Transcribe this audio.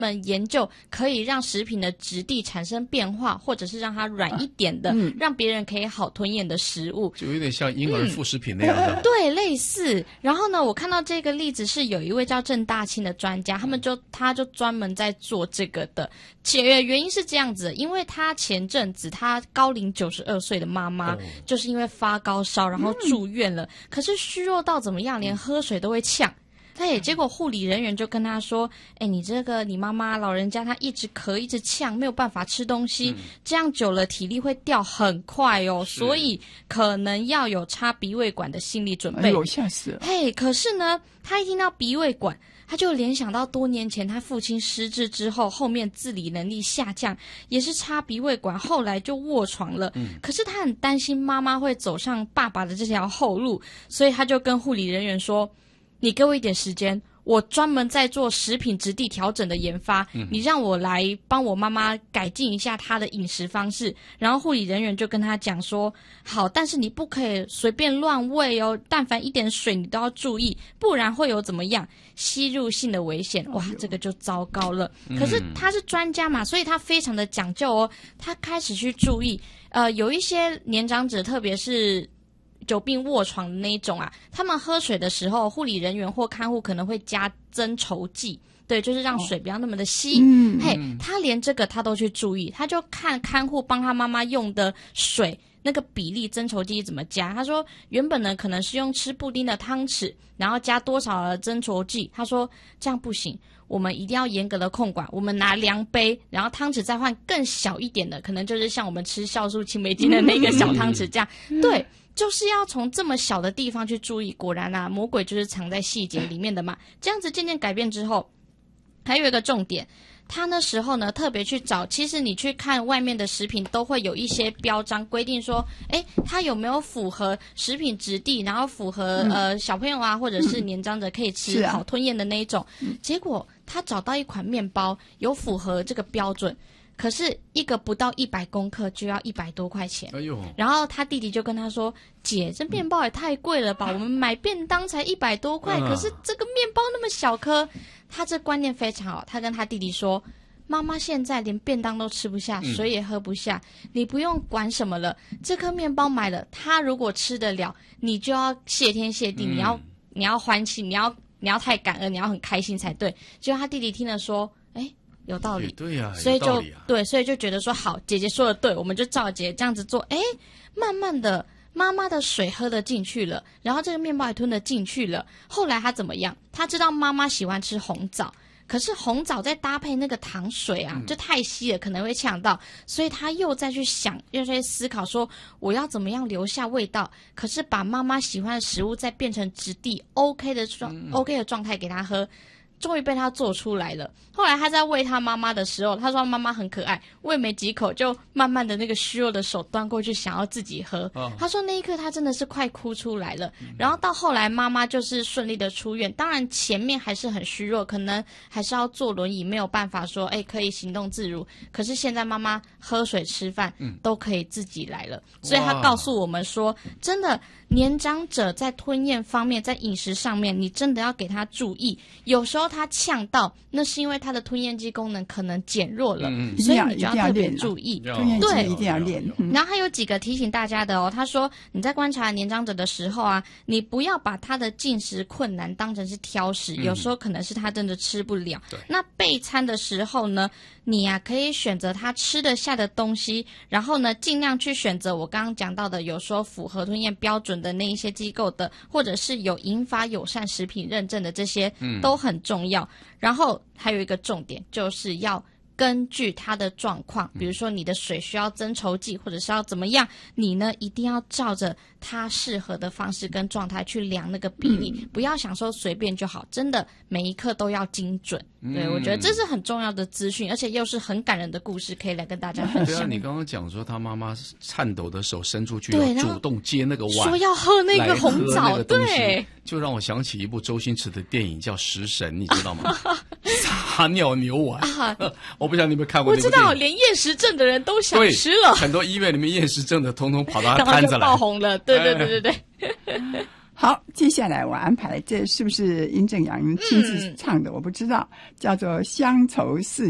们研究可以让食品的质地产生变化，或者是让它软一点的，让别人可以好吞咽的食物， 就有点像婴儿副食品那样的。 对，类似。然后呢，我看到这个例子是有一位叫郑大清的专家，他就专门在做这个的。原因是这样子，因为他前阵子他高龄92岁的妈妈，就是因为发高烧，然后住院了，可是虚弱到怎么样，连喝水都会呛。对，结果护理人员就跟他说：“你妈妈老人家她一直咳一直呛，没有办法吃东西，这样久了体力会掉很快哦，所以可能要有插鼻胃管的心理准备。” 哎呦，吓死了！ 嘿，可是呢，他一听到鼻胃管，他就联想到多年前他父亲失智之后，后面自理能力下降，也是插鼻胃管，后来就卧床了。可是他很担心妈妈会走上爸爸的这条后路，所以他就跟护理人员说：“你给我一点时间，我专门在做食品质地调整的研发，你让我来帮我妈妈改进一下她的饮食方式。”然后护理人员就跟他讲说：“好，但是你不可以随便乱喂哦，但凡一点水你都要注意，不然会有怎么样吸入性的危险。”哇，这个就糟糕了。可是他是专家嘛，所以他非常的讲究哦，他开始去注意，有一些年长者，特别是久病卧床的那一种啊，他们喝水的时候，护理人员或看护可能会加增稠剂，对，就是让水不要那么的稀。他连这个他都去注意，他就看看护帮他妈妈用的水那个比例增稠剂怎么加。他说原本呢可能是用吃布丁的汤匙，然后加多少的增稠剂，他说这样不行，我们一定要严格的控管，我们拿量杯，然后汤匙再换更小一点的，可能就是像我们吃酵素青梅精的那个小汤匙这样。对，就是要从这么小的地方去注意。果然啊，魔鬼就是藏在细节里面的嘛。这样子渐渐改变之后，还有一个重点，他那时候呢特别去找，其实你去看外面的食品都会有一些标章规定说，它有没有符合食品质地，然后符合小朋友啊或者是年长者可以吃好吞咽的那一种。结果他找到一款面包有符合这个标准，可是一个不到100公克就要100多块钱。然后他弟弟就跟他说：“姐，这面包也太贵了吧？我们买便当才100多块，可是这个面包那么小颗。”他这观念非常好，他跟他弟弟说：“妈妈现在连便当都吃不下，水也喝不下，你不用管什么了。这颗面包买了，他如果吃得了，你就要谢天谢地，你要欢喜，你要太感恩，你要很开心才对。”结果他弟弟听了说：“有道理， 对呀， 所以就对，所以就觉得说好，姐姐说的对，我们就照姐姐这样子做。慢慢的，妈妈的水喝得进去了，然后这个面包也吞得进去了。后来他怎么样？他知道妈妈喜欢吃红枣，可是红枣再搭配那个糖水啊，就太稀了，可能会呛到，所以他又再去想，又在思考说我要怎么样留下味道，可是把妈妈喜欢的食物再变成质地 OK 的状态给他喝。终于被他做出来了。后来他在喂他妈妈的时候，他说妈妈很可爱，喂没几口就慢慢的那个虚弱的手端过去想要自己喝。他说那一刻他真的是快哭出来了。然后到后来妈妈就是顺利的出院，当然前面还是很虚弱，可能还是要坐轮椅，没有办法说可以行动自如。可是现在妈妈喝水吃饭都可以自己来了。所以他告诉我们说，真的年长者在吞咽方面，在饮食上面，你真的要给他注意。有时候他呛到，那是因为他的吞咽肌功能可能减弱了，所以你就要特别注意。 对，一定要练。 然后还有几个提醒大家的哦，他说你在观察年长者的时候啊，你不要把他的进食困难当成是挑食，有时候可能是他真的吃不了。那备餐的时候呢，你可以选择他吃得下的东西，然后呢尽量去选择我刚刚讲到的有说符合吞咽标准的那一些机构的，或者是有银发友善食品认证的，这些都很重要。然后还有一个重点，就是要根据他的状况，比如说你的水需要增稠剂，或者是要怎么样，你呢一定要照着他适合的方式跟状态去量那个比例，不要想说随便就好，真的每一刻都要精准。对，我觉得这是很重要的资讯，而且又是很感人的故事，可以来跟大家分享。 对啊，你刚刚讲说他妈妈颤抖的手伸出去，要主动接那个碗， 说要喝那个红枣，对， 就让我想起一部周星驰的电影叫《食神》，你知道吗？撒尿牛丸啊！我不知道你有没有看过那部电影。 我知道，连厌食症的人都想吃了。 很多医院里面厌食症的，通通跑到他摊子来， 然后就爆红了。对。 好，接下来我安排，这是不是殷正阳亲自唱的？我不知道，叫做《乡愁似